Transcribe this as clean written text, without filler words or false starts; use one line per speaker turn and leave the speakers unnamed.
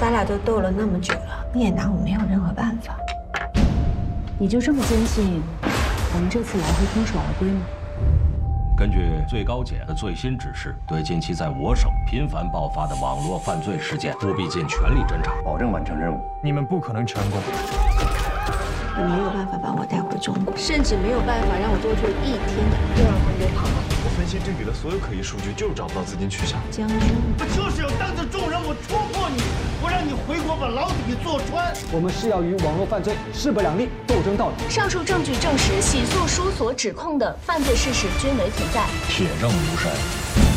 咱俩都斗了那么久了，你也拿我没有任何办法。
你就这么坚信我们这次来会空手而归吗？
根据最高检的最新指示，对近期在我省频繁爆发的网络犯罪事件，务必尽全力侦查，保证完成任务。
你们不可能成功。
你没有办法把我带回中国，
甚至没有办法让我多住1天就让他们给跑了。
我分析证据的所有可疑数据，就是找不到资金去向。
将军，
我就是要当着众人，我戳破你，我让你回国把牢底坐穿。
我们是要与网络犯罪势不两立，斗争到底。
上述证据证实，洗漱书所指控的犯罪事实均为存在，
铁证如山。